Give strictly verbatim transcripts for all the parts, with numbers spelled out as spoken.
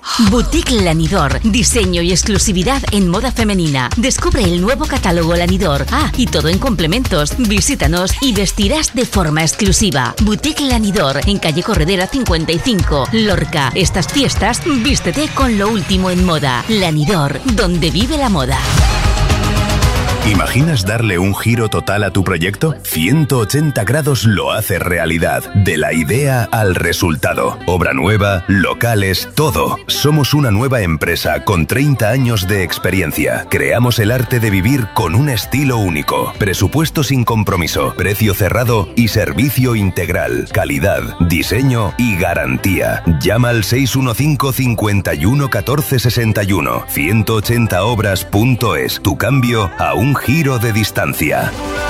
Boutique Lanidor, diseño y exclusividad en moda femenina. Descubre el nuevo catálogo Lanidor. Ah, y todo en complementos. Visítanos y vestirás de forma exclusiva. Boutique Lanidor, en calle Corredera cincuenta y cinco, Lorca. Estas fiestas, vístete con lo último en moda. Lanidor, donde vive la moda. ¿Imaginas darle un giro total a tu proyecto? ciento ochenta grados lo hace realidad. De la idea al resultado. Obra nueva, locales, todo. Somos una nueva empresa con treinta años de experiencia. Creamos el arte de vivir con un estilo único. Presupuesto sin compromiso, precio cerrado y servicio integral. Calidad, diseño y garantía. Llama al seis uno cinco, cinco uno, uno cuatro seis uno. ciento ochenta obras punto es. Tu cambio a un giro de distancia.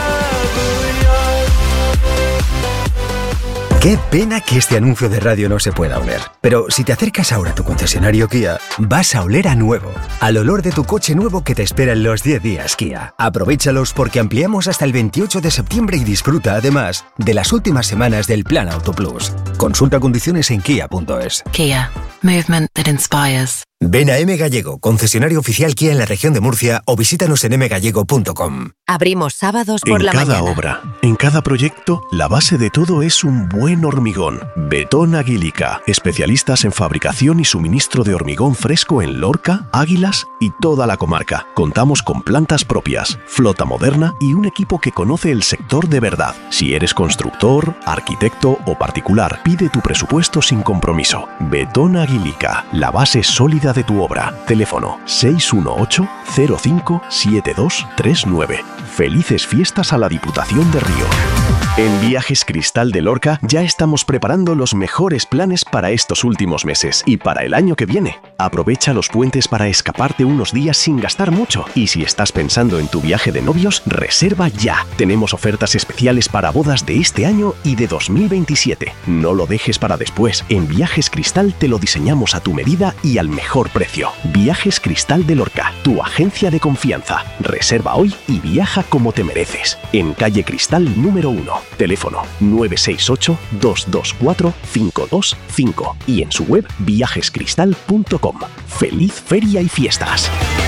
Qué pena que este anuncio de radio no se pueda oler. Pero si te acercas ahora a tu concesionario Kia, vas a oler a nuevo. Al olor de tu coche nuevo que te espera en los diez días Kia. Aprovéchalos porque ampliamos hasta el veintiocho de septiembre y disfruta además de las últimas semanas del Plan Auto Plus. Consulta condiciones en kia punto es. Kia. Movement that inspires. Ven a M Gallego, concesionario oficial Kia en la región de Murcia, o visítanos en m gallego punto com. Abrimos sábados por en la cada mañana. obra, en cada proyecto, la base de todo es un buen hormigón. Betón Aguilica, especialistas en fabricación y suministro de hormigón fresco en Lorca, Águilas y toda la comarca. Contamos con plantas propias, flota moderna y un equipo que conoce el sector de verdad. Si eres constructor, arquitecto o particular, pide tu presupuesto sin compromiso. Betón Aguilica, la base sólida de tu obra. Teléfono seis uno ocho, cero cinco, siete dos tres nueve. Felices fiestas a la Diputación de Río. En Viajes Cristal de Lorca ya estamos preparando los mejores planes para estos últimos meses y para el año que viene. Aprovecha los puentes para escaparte unos días sin gastar mucho. Y si estás pensando en tu viaje de novios, reserva ya. Tenemos ofertas especiales para bodas de este año y de dos mil veintisiete. No lo dejes para después. En Viajes Cristal te lo diseñamos a tu medida y al mejor precio. Viajes Cristal de Lorca, tu agencia de confianza. Reserva hoy y viaja como te mereces. En calle Cristal número uno. Teléfono nueve seis ocho, dos dos cuatro, cinco dos cinco y en su web viajes cristal punto com. ¡Feliz feria y fiestas!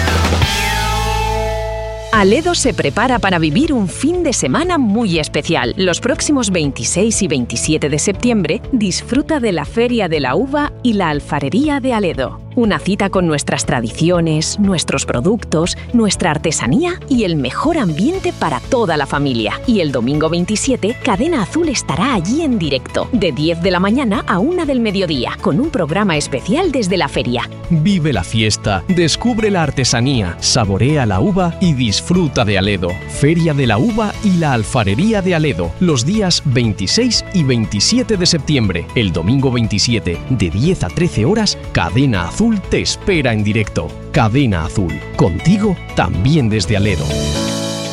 Aledo se prepara para vivir un fin de semana muy especial. Los próximos veintiséis y veintisiete de septiembre, disfruta de la Feria de la Uva y la Alfarería de Aledo. Una cita con nuestras tradiciones, nuestros productos, nuestra artesanía y el mejor ambiente para toda la familia. Y el domingo veintisiete, Cadena Azul estará allí en directo, de diez de la mañana a una del mediodía, con un programa especial desde la feria. Vive la fiesta, descubre la artesanía, saborea la uva y disfruta de Aledo. Feria de la Uva y la Alfarería de Aledo, los días veintiséis y veintisiete de septiembre. El domingo veintisiete, de diez a trece horas, Cadena Azul te espera en directo. Cadena Azul, contigo también desde Aledo.